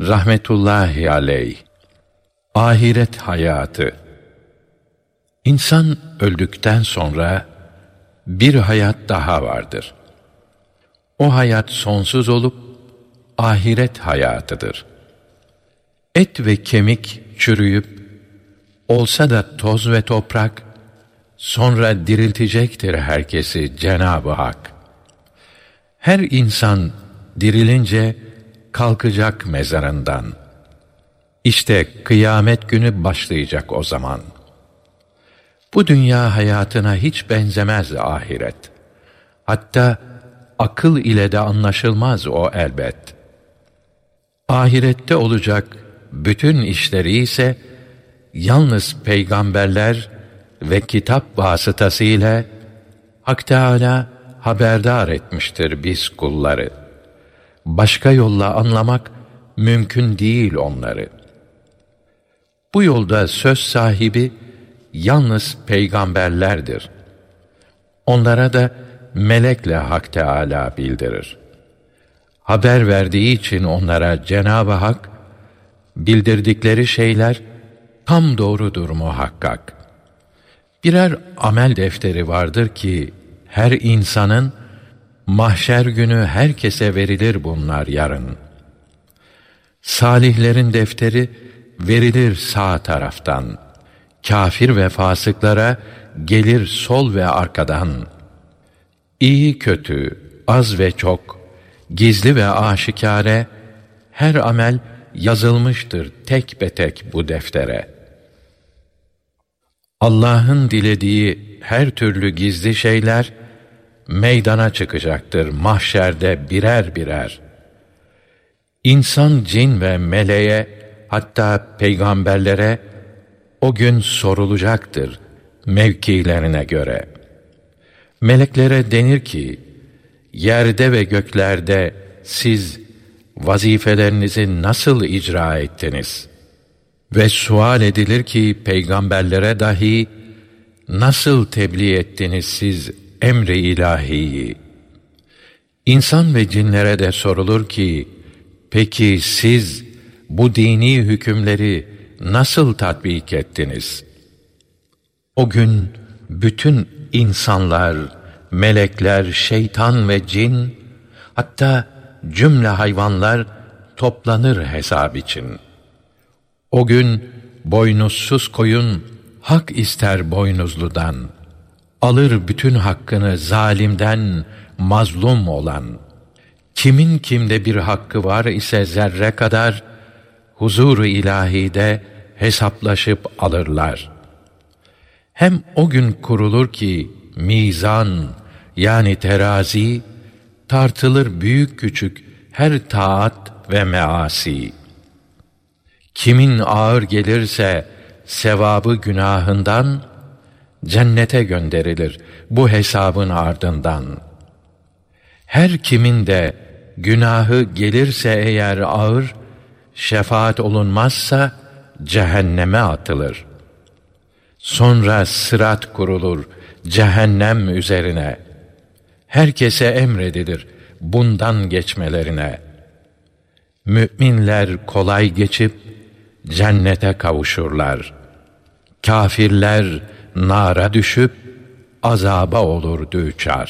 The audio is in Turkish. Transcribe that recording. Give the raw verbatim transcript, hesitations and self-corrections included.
rahmetullahi aleyh. Ahiret hayatı. İnsan öldükten sonra bir hayat daha vardır. O hayat sonsuz olup ahiret hayatıdır. Et ve kemik çürüyüp olsa da toz ve toprak sonra diriltecektir herkesi Cenab-ı Hak. Her insan dirilince kalkacak mezarından. İşte kıyamet günü başlayacak o zaman. Bu dünya hayatına hiç benzemez ahiret. Hatta akıl ile de anlaşılmaz o elbet. Ahirette olacak bütün işleri ise yalnız peygamberler ve kitap vasıtasıyla Hak Teâlâ haberdar etmiştir biz kulları. Başka yolla anlamak mümkün değil onları. Bu yolda söz sahibi yalnız peygamberlerdir. Onlara da melekle Hak Teâlâ bildirir. Haber verdiği için onlara Cenab-ı Hak, bildirdikleri şeyler tam doğrudur muhakkak. Birer amel defteri vardır ki, her insanın, mahşer günü herkese verilir bunlar yarın. Salihlerin defteri verilir sağ taraftan, kâfir ve fasıklara gelir sol ve arkadan. İyi kötü, az ve çok, gizli ve aşikâre, her amel yazılmıştır tek betek bu deftere. Allah'ın dilediği her türlü gizli şeyler, meydana çıkacaktır mahşerde birer birer. İnsan, cin ve meleğe, hatta peygamberlere o gün sorulacaktır mevkilerine göre. Meleklere denir ki, yerde ve göklerde siz vazifelerinizi nasıl icra ettiniz? Ve sual edilir ki peygamberlere dahi, nasıl tebliğ ettiniz siz emri ilahiyi? İnsan ve cinlere de sorulur ki, peki siz bu dini hükümleri nasıl tatbik ettiniz? O gün bütün insanlar, melekler, şeytan ve cin, hatta cümle hayvanlar toplanır hesap için. O gün boynuzsuz koyun hak ister boynuzludan, alır bütün hakkını zalimden mazlum olan. Kimin kimde bir hakkı var ise zerre kadar, huzur-u ilahide hesaplaşıp alırlar. Hem o gün kurulur ki mizan, yani terazi, tartılır büyük küçük her taat ve measi. Kimin ağır gelirse sevabı günahından, cennete gönderilir bu hesabın ardından. Her kimin de günahı gelirse eğer ağır, şefaat olunmazsa cehenneme atılır. Sonra sırat kurulur cehennem üzerine. Herkese emredilir bundan geçmelerine. Müminler kolay geçip cennete kavuşurlar. Kâfirler nara düşüp azaba olur düçar.